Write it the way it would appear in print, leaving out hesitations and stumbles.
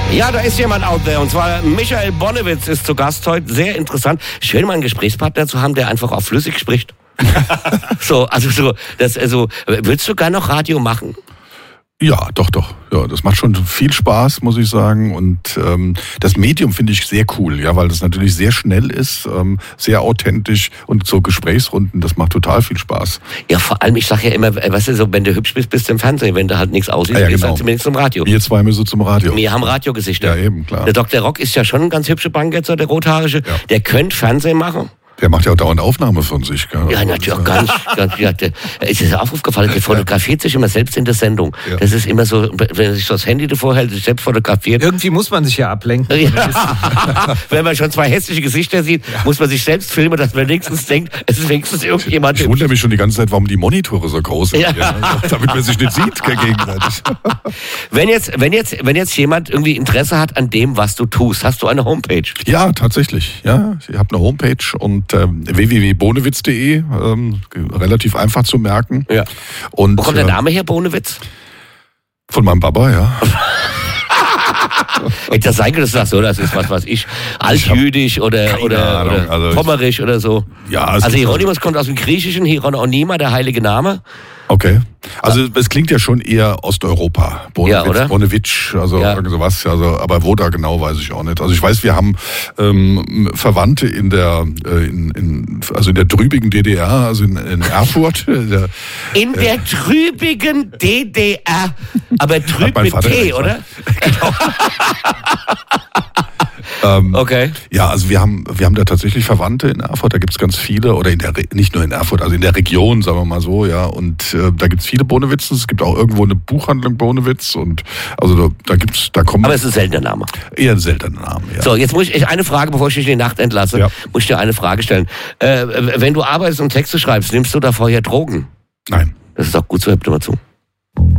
Ja, da ist jemand out there. Und zwar Michael Bonnewitz ist zu Gast heute. Sehr interessant. Schön, mal einen Gesprächspartner zu haben, der einfach auch flüssig spricht. Würdest du gar noch Radio machen? Ja, doch. Ja, das macht schon viel Spaß, muss ich sagen. Und das Medium finde ich sehr cool, ja, weil das natürlich sehr schnell ist, sehr authentisch und so Gesprächsrunden, das macht total viel Spaß. Ja, vor allem, ich sage ja immer, weißt du, so, wenn du hübsch bist, bist du im Fernsehen. Wenn du halt nichts aussiehst, ja, bist du genau. halt zumindest zum Radio. Wir zwei müssen zum Radio. Wir haben Radiogesichter. Ja, eben, klar. Der Dr. Rock ist ja schon ein ganz hübscher Banketzer, der Rothaarige. Ja. Der könnte Fernsehen machen. Der macht ja auch dauernd Aufnahme von sich. Gell? Ja, natürlich auch ganz. Ist es auch aufgefallen, der fotografiert sich immer selbst in der Sendung. Ja. Das ist immer so, wenn er sich so das Handy davor hält, sich selbst fotografiert. Irgendwie muss man sich ja ablenken. Ja. Wenn man schon zwei hässliche Gesichter sieht, muss man sich selbst filmen, dass man wenigstens denkt, es ist wenigstens irgendjemand. Ich wundere mich schon die ganze Zeit, warum die Monitore so groß sind. Ja. Damit man sich nicht sieht gegenseitig. Wenn jetzt jemand irgendwie Interesse hat an dem, was du tust, hast du eine Homepage? Ja, tatsächlich. Ja, ich habe eine Homepage und www.bonewitz.de, relativ einfach zu merken. Ja. Und, wo kommt der Name her, Bonewitz? Von meinem Papa, ja. Hätte das sein können, dass du sagst, so, das ist was weiß ich, altjüdisch oder pommerisch oder so. Ja, also Hieronymus kommt aus dem Griechischen, Hieronima, der heilige Name. Okay. Also es klingt ja schon eher Osteuropa. Ja, oder? Bonewitsch, also sowas. Also, aber wo da genau, weiß ich auch nicht. Also ich weiß, wir haben Verwandte in der trübigen DDR, also in Erfurt. In der trübigen DDR. Aber trüb mit T, oder? Genau. Okay. Ja, also wir haben da tatsächlich Verwandte in Erfurt, da gibt's ganz viele, oder nicht nur in Erfurt, also in der Region, sagen wir mal so, ja, und da gibt's viele Bonewitzen, es gibt auch irgendwo eine Buchhandlung Bonewitz und also da kommen... Aber es ist ein seltener Name. Eher ein seltener Name, ja. So, jetzt muss ich eine Frage, bevor ich dich in die Nacht entlasse, muss ich dir eine Frage stellen. Wenn du arbeitest und Texte schreibst, nimmst du da vorher Drogen? Nein. Das ist auch gut, so hört mal zu.